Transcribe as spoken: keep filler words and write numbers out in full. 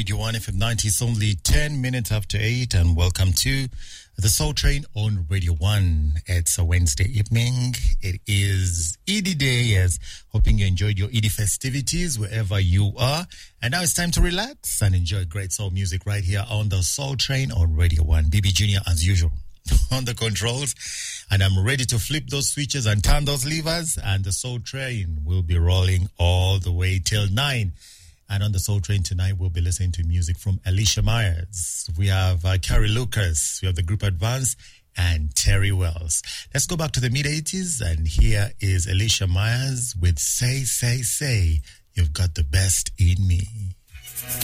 Radio one F M ninety. It's only ten minutes after eight, and welcome to the Soul Train on Radio one. It's a Wednesday evening. It is Eid Day, yes. Hoping you enjoyed your Eid festivities wherever you are. And now it's time to relax and enjoy great soul music right here on the Soul Train on Radio one. B B Junior, as usual, on the controls. And I'm ready to flip those switches and turn those levers. And the Soul Train will be rolling all the way till nine. And on the Soul Train tonight, we'll be listening to music from Alicia Myers. We have uh, Carrie Lucas. We have the group Advance and Terry Wells. Let's go back to the mid-eighties. And here is Alicia Myers with Say, Say, Say. You've got the best in me.